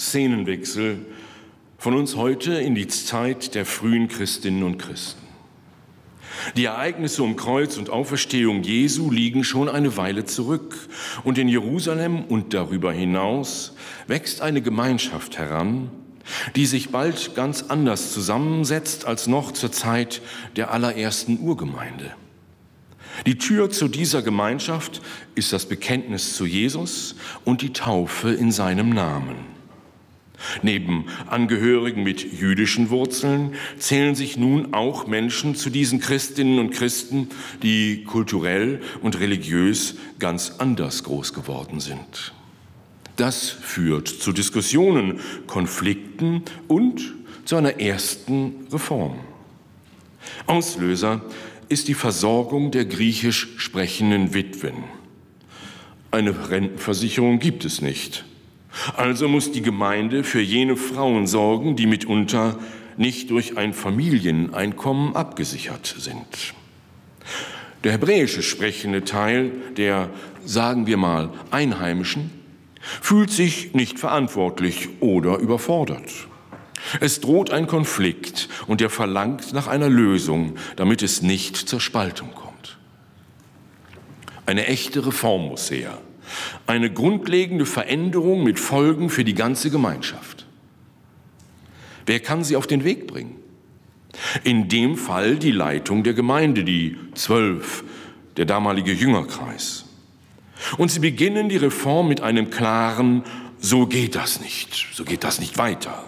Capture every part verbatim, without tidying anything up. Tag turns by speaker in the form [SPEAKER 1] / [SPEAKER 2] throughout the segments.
[SPEAKER 1] Szenenwechsel von uns heute in die Zeit der frühen Christinnen und Christen. Die Ereignisse um Kreuz und Auferstehung Jesu liegen schon eine Weile zurück und in Jerusalem und darüber hinaus wächst eine Gemeinschaft heran, die sich bald ganz anders zusammensetzt als noch zur Zeit der allerersten Urgemeinde. Die Tür zu dieser Gemeinschaft ist das Bekenntnis zu Jesus und die Taufe in seinem Namen. Neben Angehörigen mit jüdischen Wurzeln zählen sich nun auch Menschen zu diesen Christinnen und Christen, die kulturell und religiös ganz anders groß geworden sind. Das führt zu Diskussionen, Konflikten und zu einer ersten Reform. Auslöser ist die Versorgung der griechisch sprechenden Witwen. Eine Rentenversicherung gibt es nicht. Also muss die Gemeinde für jene Frauen sorgen, die mitunter nicht durch ein Familieneinkommen abgesichert sind. Der hebräisch sprechende Teil der, sagen wir mal, Einheimischen fühlt sich nicht verantwortlich oder überfordert. Es droht ein Konflikt und er verlangt nach einer Lösung, damit es nicht zur Spaltung kommt. Eine echte Reform muss her. Eine grundlegende Veränderung mit Folgen für die ganze Gemeinschaft. Wer kann sie auf den Weg bringen? In dem Fall die Leitung der Gemeinde, die Zwölf, der damalige Jüngerkreis. Und sie beginnen die Reform mit einem klaren, so geht das nicht, so geht das nicht weiter.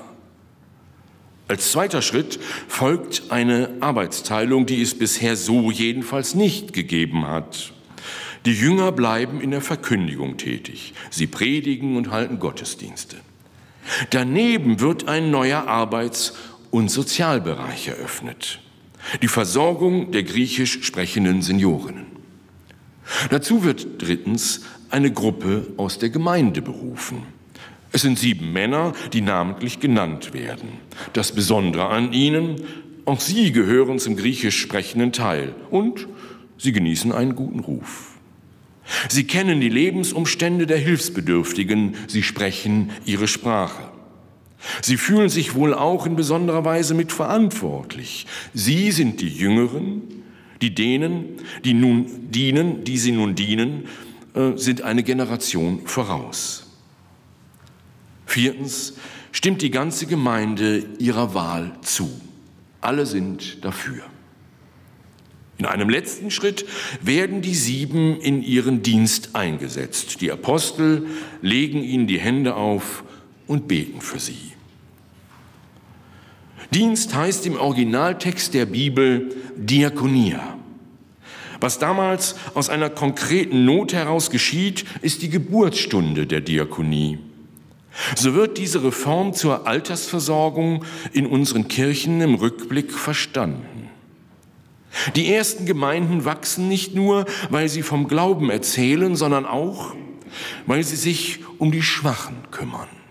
[SPEAKER 1] Als zweiter Schritt folgt eine Arbeitsteilung, die es bisher so jedenfalls nicht gegeben hat. Die Jünger bleiben in der Verkündigung tätig. Sie predigen und halten Gottesdienste. Daneben wird ein neuer Arbeits- und Sozialbereich eröffnet. Die Versorgung der griechisch sprechenden Seniorinnen. Dazu wird drittens eine Gruppe aus der Gemeinde berufen. Es sind sieben Männer, die namentlich genannt werden. Das Besondere an ihnen, auch sie gehören zum griechisch sprechenden Teil und sie genießen einen guten Ruf. Sie kennen die Lebensumstände der Hilfsbedürftigen, sie sprechen ihre Sprache. Sie fühlen sich wohl auch in besonderer Weise mitverantwortlich. Sie sind die Jüngeren, die denen, die nun dienen, die sie nun dienen, sind eine Generation voraus. Viertens stimmt die ganze Gemeinde ihrer Wahl zu. Alle sind dafür. In einem letzten Schritt werden die Sieben in ihren Dienst eingesetzt. Die Apostel legen ihnen die Hände auf und beten für sie. Dienst heißt im Originaltext der Bibel Diakonia. Was damals aus einer konkreten Not heraus geschieht, ist die Geburtsstunde der Diakonie. So wird diese Reform zur Altersversorgung in unseren Kirchen im Rückblick verstanden. Die ersten Gemeinden wachsen nicht nur, weil sie vom Glauben erzählen, sondern auch, weil sie sich um die Schwachen kümmern.